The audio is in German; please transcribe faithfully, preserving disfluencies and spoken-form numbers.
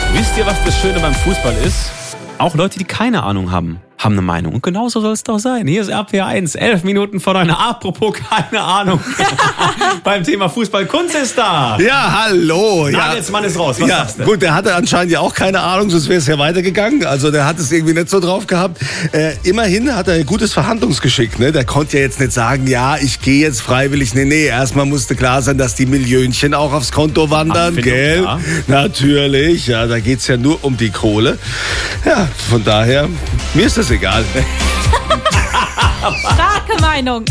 Wisst ihr, was das Schöne beim Fußball ist? Auch Leute, die keine Ahnung haben, haben eine Meinung. Und genauso soll es doch sein. Hier ist R P R eins, elf Minuten vor neun. Apropos keine Ahnung. Beim Thema Fußball. Kunz ist da. Ja, hallo. Nagelsmann ist raus. Was ja, sagst du? Gut, der hatte anscheinend ja auch keine Ahnung, sonst wäre es ja weitergegangen. Also der hat es irgendwie nicht so drauf gehabt. Äh, immerhin hat er ein gutes Verhandlungsgeschick. Ne? Der konnte ja jetzt nicht sagen, ja, ich gehe jetzt freiwillig. Nee, nee, erstmal musste klar sein, dass die Millionchen auch aufs Konto wandern. Abfindung, Gell? ja. Natürlich, ja, da geht's ja nur um die Kohle. Ja, von daher, mir ist das egal. Starke Meinung.